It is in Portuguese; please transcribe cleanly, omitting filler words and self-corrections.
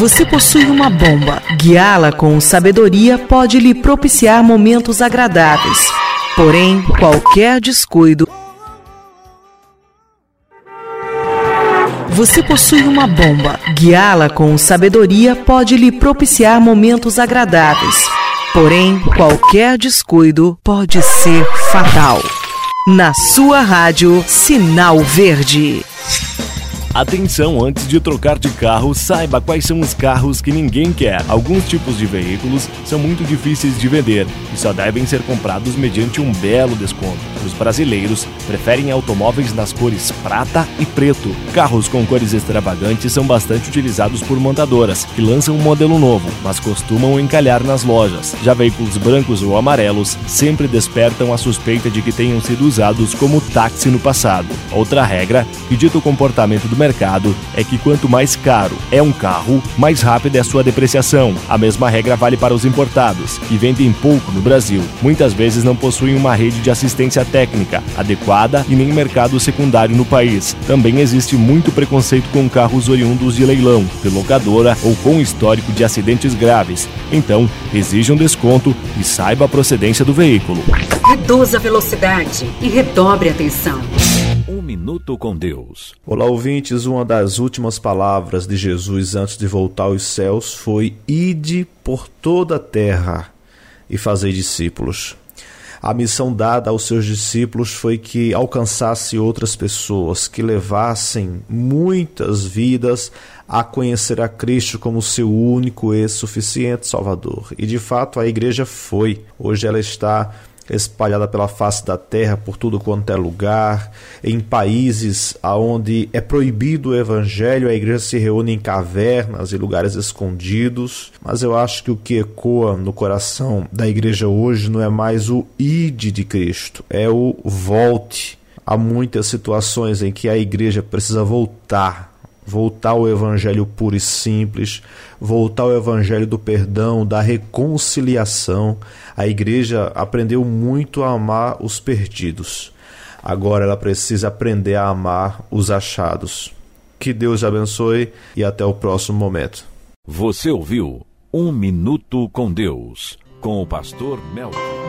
Você possui uma bomba. Guiá-la com sabedoria pode lhe propiciar momentos agradáveis. Porém, qualquer descuido... Você possui uma bomba. Guiá-la com sabedoria pode lhe propiciar momentos agradáveis. Porém, qualquer descuido pode ser fatal. Na sua rádio, Sinal Verde. Atenção, antes de trocar de carro, saiba quais são os carros que ninguém quer. Alguns tipos de veículos são muito difíceis de vender e só devem ser comprados mediante um belo desconto. Os brasileiros preferem automóveis nas cores prata e preto. Carros com cores extravagantes são bastante utilizados por montadoras, que lançam um modelo novo, mas costumam encalhar nas lojas. Já veículos brancos ou amarelos sempre despertam a suspeita de que tenham sido usados como táxi no passado. Outra regra que dita o comportamento do mercado é que quanto mais caro é um carro, mais rápida é a sua depreciação. A mesma regra vale para os importados, que vendem pouco no Brasil. Muitas vezes não possuem uma rede de assistência técnica adequada e nem mercado secundário no país. Também existe muito preconceito com carros oriundos de leilão, de locadora ou com histórico de acidentes graves. Então, exija um desconto e saiba a procedência do veículo. Reduza a velocidade e redobre a atenção. Um minuto com Deus. Olá, ouvintes. Uma das últimas palavras de Jesus antes de voltar aos céus foi: ide por toda a terra e fazei discípulos. A missão dada aos seus discípulos foi que alcançasse outras pessoas, que levassem muitas vidas a conhecer a Cristo como seu único e suficiente Salvador. E de fato a igreja foi. Hoje ela está espalhada pela face da terra, por tudo quanto é lugar, em países onde é proibido o evangelho, a igreja se reúne em cavernas e lugares escondidos. Mas eu acho que o que ecoa no coração da igreja hoje não é mais o ide de Cristo, é o volte. Há muitas situações em que a igreja precisa voltar ao evangelho puro e simples, voltar ao evangelho do perdão, da reconciliação. A igreja aprendeu muito a amar os perdidos. Agora ela precisa aprender a amar os achados. Que Deus abençoe e até o próximo momento. Você ouviu Um Minuto com Deus, com o pastor Melton.